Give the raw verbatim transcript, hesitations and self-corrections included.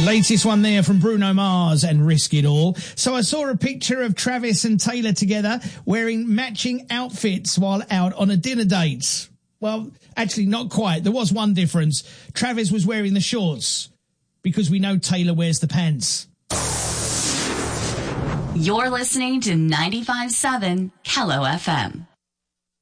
Latest one there from Bruno Mars and Risk It All. So I saw a picture of Travis and Taylor together wearing matching outfits while out on a dinner date. Well, actually not quite. There was one difference. Travis was wearing the shorts because we know Taylor wears the pants. You're listening to ninety-five point seven Kello F M.